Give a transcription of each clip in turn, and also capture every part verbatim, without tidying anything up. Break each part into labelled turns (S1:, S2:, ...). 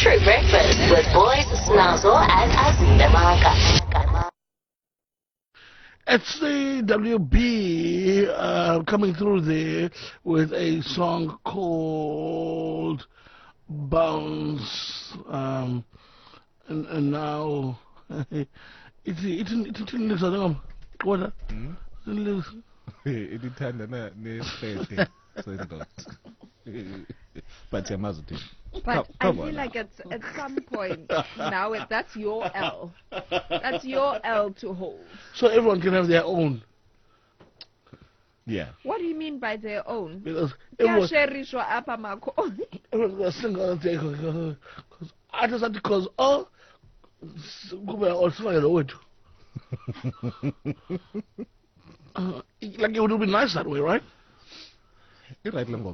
S1: True Breakfast with Boys Snazo and Azile Maka.
S2: It's the W B uh, coming through there with a song called Bounce. Um, and, and now it's it's it's in this other what?
S3: It depends on the so it goes. But you're positive.
S4: But I feel like it's, at some point now it, that's your L. That's your L to hold.
S2: So everyone can have their own.
S3: Yeah.
S4: What do you mean by their own?
S2: Because everyone,
S4: everyone's
S2: going to sing on the because I just had to cause all or something like uh, like it would be nice that way, right?
S3: You're right, Lambo.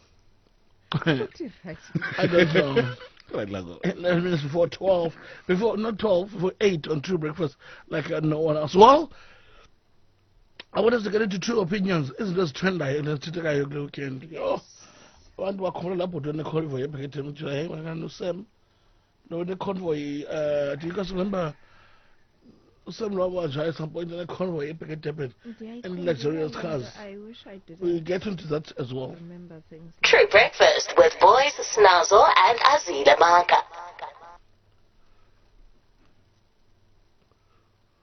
S2: I don't know.
S3: Right, Lago.
S2: eleven minutes before twelve, before not twelve, before eight on True Breakfast, like uh, no one else. Well, I want us to get into true opinions. Isn't this trend? I let's take a look and oh, want to call up with the convoy. I get him to him. I know Sam. No, the convoy. Uh, do you guys remember? Some robber at some point in the convoy, and luxurious cars.
S4: I wish I did.
S2: We'll get into that as well.
S4: Remember things.
S1: True Breakfast with Boys Snazo and Azile Maka.